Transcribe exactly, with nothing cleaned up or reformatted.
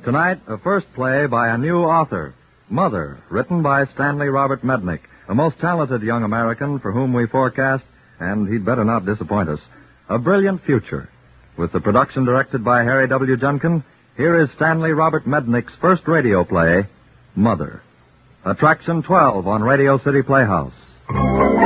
Tonight, a first play by a new author, Mother, written by Stanley Robert Mednick, a most talented young American for whom we forecast, and he'd better not disappoint us, a brilliant future. With the production directed by Harry W. Junkin, here is Stanley Robert Mednick's first radio play, Mother. Attraction twelve on Radio City Playhouse.